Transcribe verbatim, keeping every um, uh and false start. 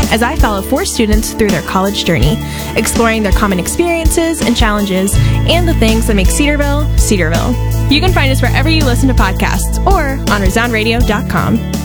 as I follow four students through their college journey, exploring their common experiences and challenges and the things that make Cedarville, Cedarville. You can find us wherever you listen to podcasts or on resound radio dot com.